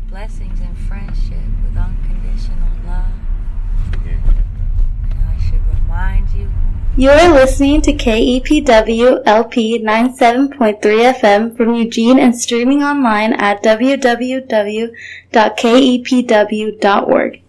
blessings and friendship with unconditional love. And I should remind you. You are listening to KEPW LP 97.3 FM from Eugene and streaming online at www.kepw.org.